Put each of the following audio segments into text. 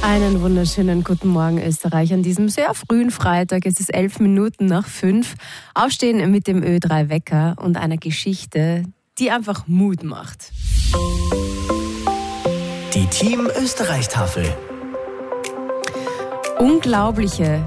Einen wunderschönen guten Morgen, Österreich, an diesem sehr frühen Freitag. Es ist 11 Minuten nach 5. Aufstehen mit dem Ö3-Wecker und einer Geschichte, die einfach Mut macht. Die Team Österreich-Tafel. Unglaubliche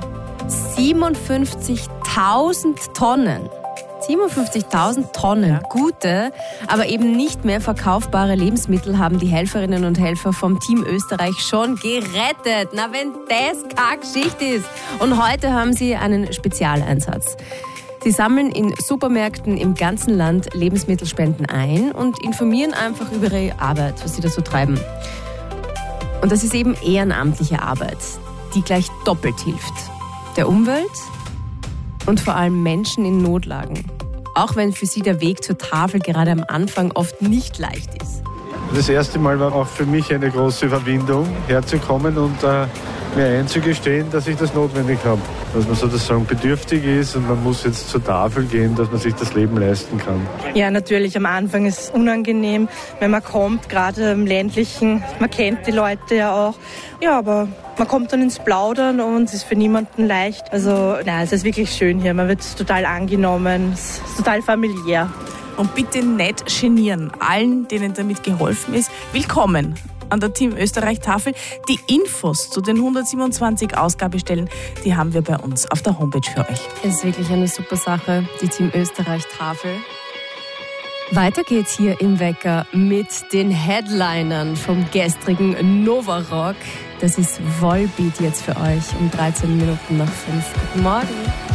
57.000 Tonnen. 57.000 Tonnen gute, aber eben nicht mehr verkaufbare Lebensmittel haben die Helferinnen und Helfer vom Team Österreich schon gerettet. Na, wenn das keine Geschichte ist. Und heute haben sie einen Spezialeinsatz. Sie sammeln in Supermärkten im ganzen Land Lebensmittelspenden ein und informieren einfach über ihre Arbeit, was sie da so treiben. Und das ist eben ehrenamtliche Arbeit, die gleich doppelt hilft. Der Umwelt und vor allem Menschen in Notlagen. Auch wenn für sie der Weg zur Tafel gerade am Anfang oft nicht leicht ist. Das erste Mal war auch für mich eine große Überwindung, herzukommen und mir einzugestehen, dass ich das notwendig habe. Dass man sozusagen bedürftig ist und man muss jetzt zur Tafel gehen, dass man sich das Leben leisten kann. Ja, natürlich, am Anfang ist es unangenehm, wenn man kommt, gerade im Ländlichen. Man kennt die Leute ja auch. Ja, aber man kommt dann ins Plaudern und es ist für niemanden leicht. Also, nein, es ist wirklich schön hier. Man wird total angenommen, es ist total familiär. Und bitte nicht genieren. Allen, denen damit geholfen ist, willkommen an der Team Österreich-Tafel. Die Infos zu den 127 Ausgabestellen, die haben wir bei uns auf der Homepage für euch. Es ist wirklich eine super Sache, die Team Österreich-Tafel. Weiter geht's hier im Wecker mit den Headlinern vom gestrigen Nova Rock. Das ist Volbeat jetzt für euch um 13 Minuten nach 5. Guten Morgen.